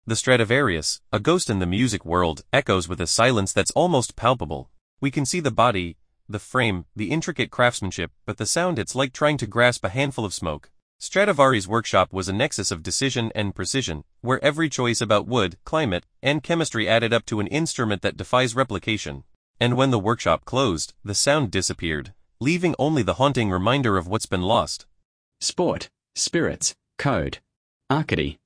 The Stradivarius, a ghost in the music world, echoes with a silence that's almost palpable. We can see the body, the frame, the intricate craftsmanship, but the sound, it's like trying to grasp a handful of smoke. Stradivari's workshop was a nexus of decision and precision, where every choice about wood, climate, and chemistry added up to an instrument that defies replication. And when the workshop closed, the sound disappeared, leaving only the haunting reminder of what's been lost. Sport, spirits, code. Arcady.